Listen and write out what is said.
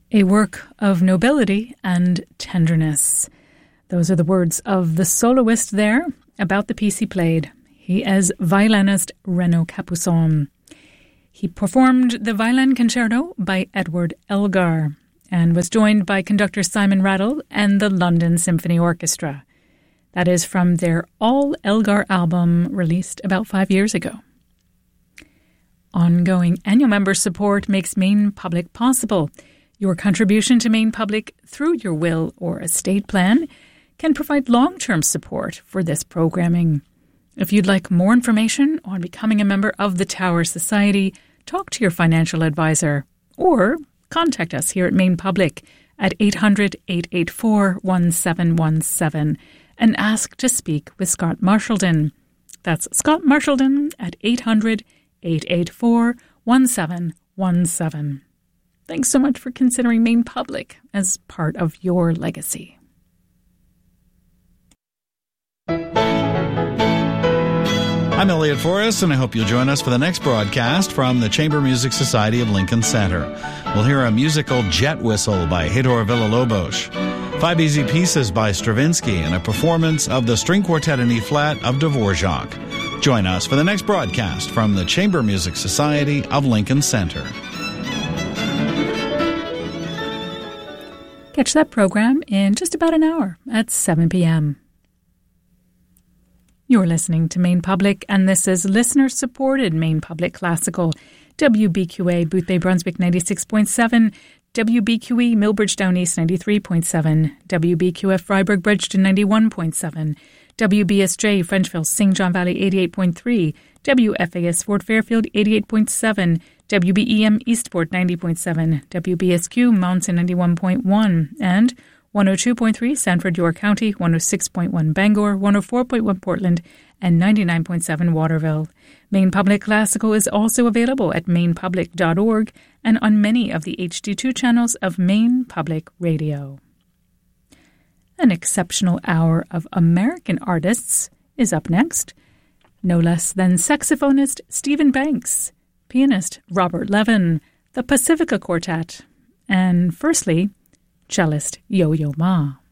A work of nobility and tenderness. Those are the words of the soloist there about the piece he played. He is violinist Renaud Capuçon. He performed the violin concerto by Edward Elgar and was joined by conductor Simon Rattle and the London Symphony Orchestra. That is from their All Elgar album released about 5 years ago. Ongoing annual member support makes Maine Public possible. Your contribution to Maine Public through your will or estate plan can provide long-term support for this programming. If you'd like more information on becoming a member of the Tower Society, talk to your financial advisor or contact us here at Maine Public at 800-884-1717 and ask to speak with Scott Marshaldon. That's Scott Marshaldon at 800-884-1717. Thanks so much for considering Maine Public as part of your legacy. I'm Elliot Forrest, and I hope you'll join us for the next broadcast from the Chamber Music Society of Lincoln Center. We'll hear a musical Jet Whistle by Heitor Villa-Lobos, 5 Easy Pieces by Stravinsky, and a performance of the String Quartet in E-flat of Dvorak. Join us for the next broadcast from the Chamber Music Society of Lincoln Center. Catch that program in just about an hour at 7 p.m. You're listening to Maine Public, and this is listener-supported Maine Public Classical. WBQA Boothbay Brunswick 96.7, WBQE Millbridge Down East 93.7, WBQF Freiburg Bridgeton 91.7, WBSJ Frenchville St. John Valley 88.3, WFAS Fort Fairfield 88.7, WBEM Eastport 90.7, WBSQ Mountain 91.1, and 102.3 Sanford York County, 106.1 Bangor, 104.1 Portland, and 99.7 Waterville. Maine Public Classical is also available at mainepublic.org and on many of the HD2 channels of Maine Public Radio. An exceptional hour of American artists is up next. No less than saxophonist Stephen Banks, pianist Robert Levin, the Pacifica Quartet, and firstly, cellist Yo-Yo Ma.